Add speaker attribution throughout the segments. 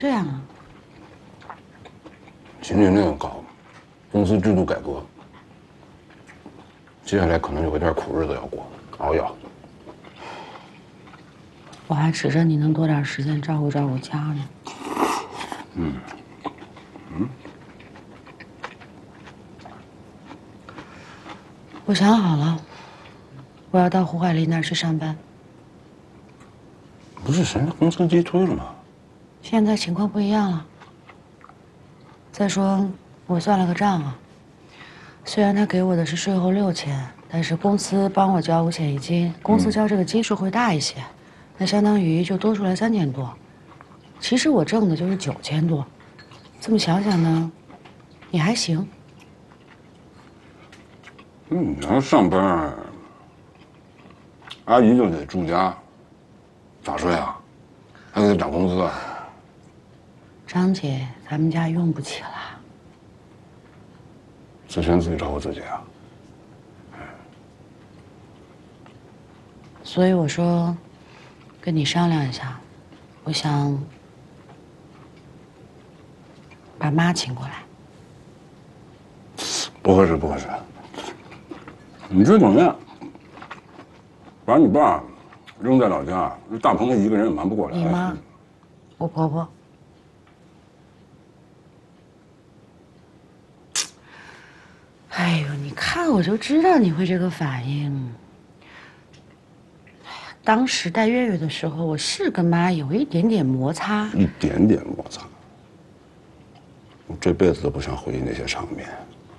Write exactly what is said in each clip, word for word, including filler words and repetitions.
Speaker 1: 这样啊？
Speaker 2: 秦军那个搞公司制度改革，接下来可能有一段苦日子要过，熬一熬。
Speaker 1: 我还指着你能多点时间照顾照顾家呢。
Speaker 2: 嗯，嗯。
Speaker 1: 我想好了，我要到胡海丽那儿去上班。
Speaker 2: 不是谁公司击退了吗？
Speaker 1: 现在情况不一样了。再说，我算了个账啊。虽然他给我的是税后六千，但是公司帮我交五险一金，公司交这个基数会大一些，那相当于就多出来三千多。其实我挣的就是九千多。这么想想呢，也还行。
Speaker 2: 嗯，你要上班，阿姨就得住家，咋睡啊？还得涨工资啊？
Speaker 1: 张姐，咱们家用不起了。
Speaker 2: 自权自己照顾自己啊。
Speaker 1: 所以我说，跟你商量一下，我想把妈请过来。
Speaker 2: 不合适，不合适。你这怎么样？把你爸扔在老家，大鹏他一个人也忙不过来。
Speaker 1: 你妈，我婆婆。哎呦，你看我就知道你会这个反应。哎呀，当时带月月的时候，我是跟妈有一点点摩擦，
Speaker 2: 一点点摩擦。我这辈子都不想回忆那些场面。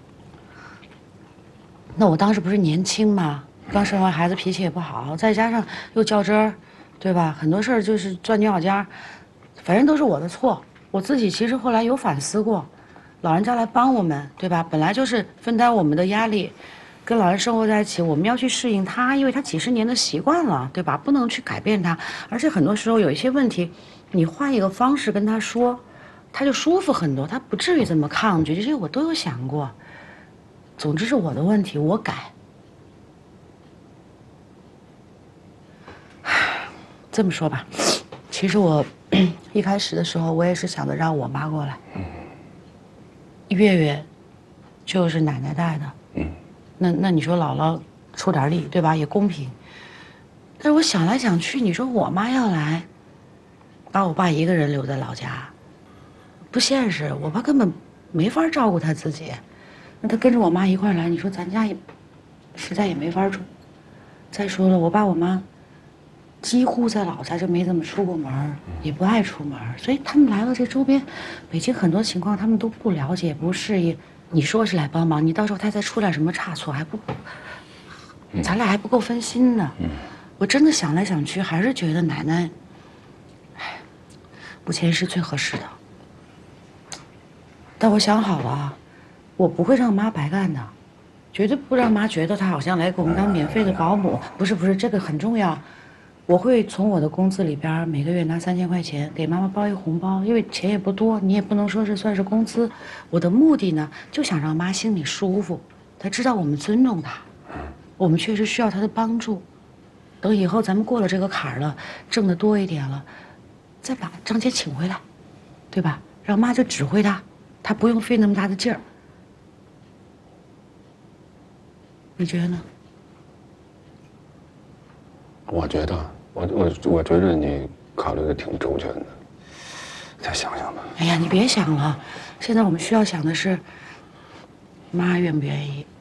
Speaker 1: 那我当时不是年轻吗？刚生完孩子，脾气也不好，再加上又较真儿，对吧？很多事儿就是钻牛角尖儿，反正都是我的错。我自己其实后来有反思过，老人家来帮我们，对吧？本来就是分担我们的压力，跟老人生活在一起，我们要去适应他，因为他几十年的习惯了，对吧？不能去改变他，而且很多时候有一些问题，你换一个方式跟他说，他就舒服很多，他不至于这么抗拒。这些我都有想过。总之是我的问题，我改。这么说吧，其实我一开始的时候，我也是想着让我妈过来。嗯。月月，就是奶奶带的。嗯。那那你说姥姥出点力，对吧？也公平。但是我想来想去，你说我妈要来，把我爸一个人留在老家，不现实。我爸根本没法照顾他自己。那他跟着我妈一块来，你说咱家也实在也没法住。再说了，我爸我妈几乎在老家就没怎么出过门，也不爱出门，所以他们来了这周边，北京很多情况他们都不了解、不适应。你说是来帮忙，你到时候他再出点什么差错，还不，咱俩还不够分心呢。我真的想来想去，还是觉得奶奶，哎，目前是最合适的。但我想好了。我不会让妈白干的，绝对不让妈觉得她好像来给我们当免费的保姆。不是不是，这个很重要。我会从我的工资里边每个月拿三千块钱给妈妈包一红包，因为钱也不多，你也不能说是算是工资。我的目的呢，就想让妈心里舒服，她知道我们尊重她，我们确实需要她的帮助。等以后咱们过了这个坎儿了，挣得多一点了，再把张姐请回来，对吧？让妈就指挥她，她不用费那么大的劲儿。你觉得呢？
Speaker 2: 我觉得，我我我觉得你考虑的挺周全的。再想想吧。
Speaker 1: 哎呀，你别想了，现在我们需要想的是，妈愿不愿意？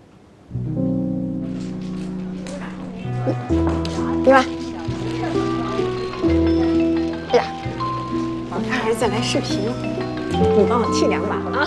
Speaker 3: 你妈，哎呀，我看儿子来视频，你帮我替两把啊。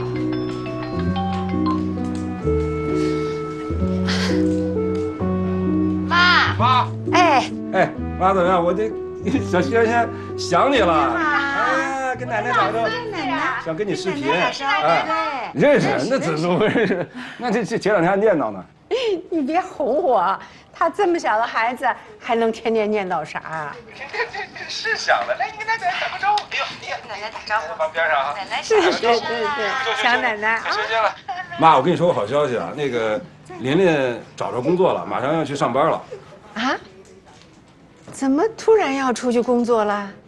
Speaker 4: 妈，
Speaker 3: 哎
Speaker 4: 哎，妈怎么样？我这小轩轩想你了。哎，跟奶奶打招呼，想跟你视频。哎，认识，那怎么不认识？那这这前两天还念叨呢。
Speaker 3: 你别哄我，他这么小的孩子还能天天念叨啥？
Speaker 4: 是想的，来，你跟奶奶打个招呼。哎呦，哎呀，奶奶打招呼，放边上啊。奶奶
Speaker 3: 对对对对，想奶奶啊。
Speaker 4: 休息了。妈，我跟你说个好消息啊，那个琳琳找着工作了，马上要去上班了。
Speaker 3: 啊？怎么突然要出去工作了？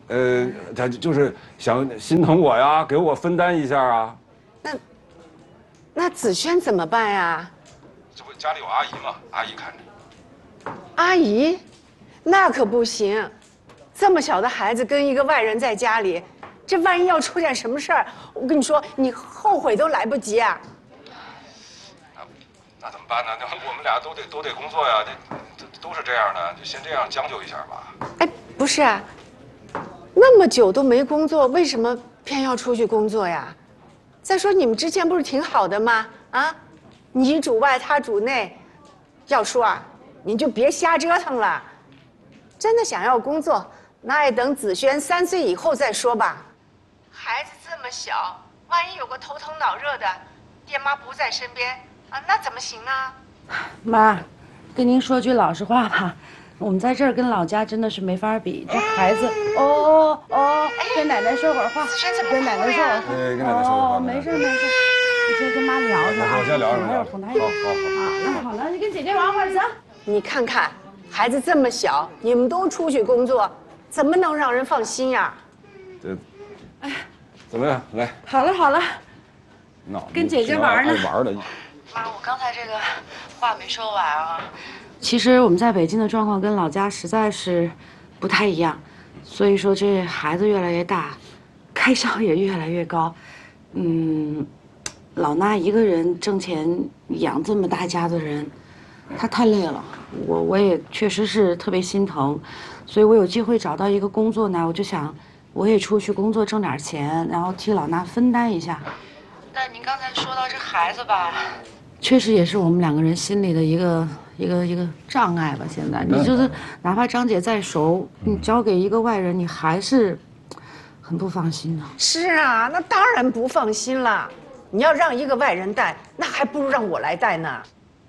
Speaker 4: 呃，他就是想心疼我呀，给我分担一下啊。
Speaker 3: 那那子轩怎么办呀？
Speaker 4: 这不家里有阿姨吗？阿姨看着。
Speaker 3: 阿姨，那可不行，这么小的孩子跟一个外人在家里，这万一要出点什么事儿，我跟你说，你后悔都来不及啊！
Speaker 4: 那那怎么办呢？那我们俩都得都得工作呀，这这都是这样的，就先这样将就一下吧。
Speaker 3: 哎，不是啊，那么久都没工作，为什么偏要出去工作呀？再说你们之前不是挺好的吗？啊，你主外，他主内，要说啊，你就别瞎折腾了。真的想要工作，那也等子轩三岁以后再说吧。孩子这么小，万一有个头疼脑热的，爹妈不在身边啊，那怎么行呢？
Speaker 1: 妈，跟您说句老实话吧，我们在这儿跟老家真的是没法比。这孩子，哦哦，跟奶奶说会儿话，跟奶奶说会儿话，
Speaker 4: 哎，跟奶奶说会儿话。
Speaker 1: 哦，没事没事，你先跟妈聊着啊。
Speaker 4: 我先聊着，
Speaker 1: 一会儿哄她一会儿。
Speaker 4: 好好好。
Speaker 1: 啊，那好了，你跟姐姐玩会儿，走。
Speaker 3: 你看看，孩子这么小，你们都出去工作，怎么能让人放心呀？
Speaker 4: 这，哎，怎么样？来。
Speaker 1: 好了好了，跟姐姐玩呢。
Speaker 4: 玩的。
Speaker 1: 妈，我刚才这个话没说完啊。其实我们在北京的状况跟老家实在是不太一样，所以说这孩子越来越大，开销也越来越高。嗯，老衲一个人挣钱养这么大家子人，他太累了。我我也确实是特别心疼，所以我有机会找到一个工作呢，我就想我也出去工作挣点钱，然后替老衲分担一下。但您刚才说到这孩子吧，确实也是我们两个人心里的一个一个一个障碍吧。现在你就是哪怕张姐再熟，你交给一个外人，你还是很不放心的。
Speaker 3: 是啊，那当然不放心了。你要让一个外人带，那还不如让我来带呢。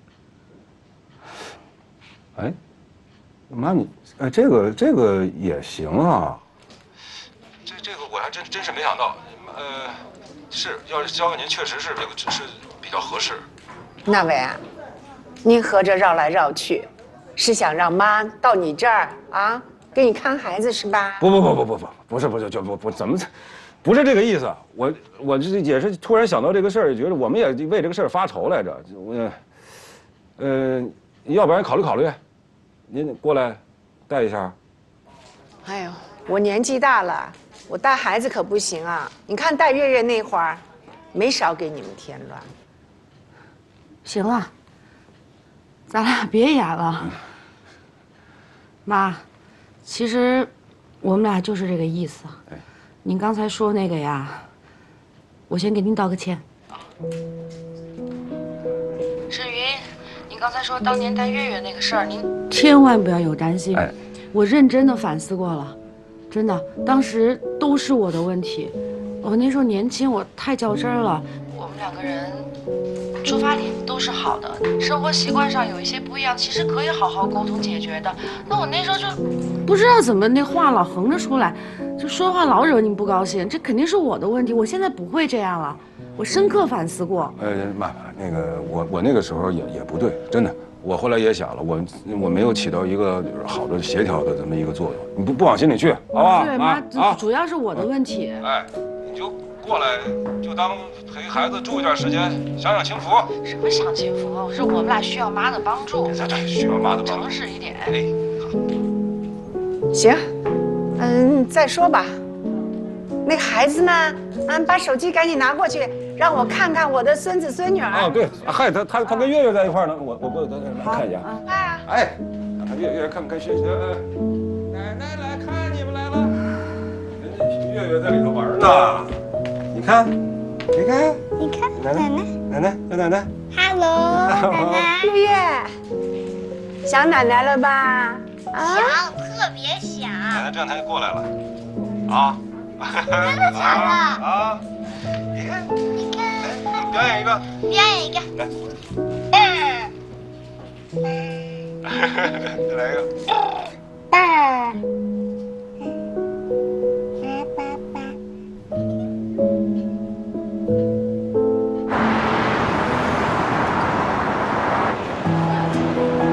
Speaker 4: 哎，妈，你哎，这个这个也行啊。这这个我还真真是没想到，呃，是要是交给您，确实是这个只是比较合适。
Speaker 3: 那伟啊，您合着绕来绕去，是想让妈到你这儿啊，给你看孩子是吧？
Speaker 4: 不不不不不不，不是不是就不不怎么，不是这个意思。我我这也是突然想到这个事儿，觉得我们也为这个事儿发愁来着。我，呃，要不然考虑考虑，您过来带一下。
Speaker 3: 哎呦，我年纪大了，我带孩子可不行啊。你看带月月那会儿，没少给你们添乱。
Speaker 1: 行了，咱俩别演了。妈，其实我们俩就是这个意思。
Speaker 4: 哎，
Speaker 1: 您刚才说那个呀，我先给您道个歉。沈云，您刚才说当年带月月那个事儿，您千万不要有担心。
Speaker 4: 哎，
Speaker 1: 我认真的反思过了，真的，当时都是我的问题。我那时候年轻，我太较真了。我们两个人出发点都是好的，生活习惯上有一些不一样，其实可以好好沟通解决的。那我那时候就不知道怎么那话老横着出来，就说话老惹你不高兴，这肯定是我的问题。我现在不会这样了，我深刻反思过。
Speaker 4: 呃，妈，那个我我那个时候也也不对，真的。我后来也想了，我我没有起到一个好的协调的这么一个作用，你不不往心里去，好不好？
Speaker 1: 对，妈，啊，主要是我的问题。
Speaker 4: 哎，你就过来，就当陪孩子住一段时间，享享清福。
Speaker 1: 什么享清福？是我们俩需要妈的帮助。
Speaker 4: 对对，需要妈的帮助。
Speaker 1: 诚实一点。
Speaker 4: 哎，
Speaker 3: 行，嗯，再说吧。那孩子呢？啊，把手机赶紧拿过去，让我看看我的孙子孙女儿。
Speaker 4: 啊，对，嗨，他他他跟月月在一块儿呢，我我我来看一下。
Speaker 3: 快啊！
Speaker 4: 哎，看月月看看学学。奶奶来看你们来了，人家月月在里头玩呢。你看，你看，
Speaker 5: 你看，奶奶，
Speaker 4: 奶奶，小奶奶
Speaker 5: ，Hello，奶奶，
Speaker 3: 月月，想奶奶了吧？啊，
Speaker 5: 想，特别想。
Speaker 4: 奶奶这两天就过来了，啊。
Speaker 5: 真的假的？
Speaker 4: 啊！你看，
Speaker 5: 你看，
Speaker 4: 来，表演一个，
Speaker 5: 表演一个。
Speaker 4: 来，
Speaker 5: 嗯，
Speaker 4: 再来一个。
Speaker 5: 嗯。